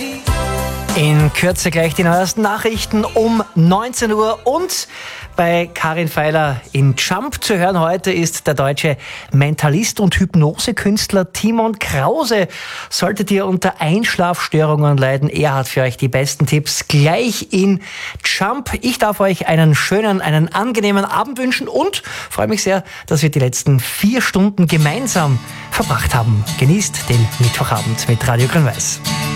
In Kürze gleich die neuesten Nachrichten um 19 Uhr und bei Karin Feiler in Jump zu hören heute ist der deutsche Mentalist und Hypnosekünstler Timon Krause. Solltet ihr unter Einschlafstörungen leiden, er hat für euch die besten Tipps gleich in Jump. Ich darf euch einen angenehmen Abend wünschen und freue mich sehr, dass wir die letzten 4 Stunden gemeinsam verbracht haben. Genießt den Mittwochabend mit Radio Grün-Weiß.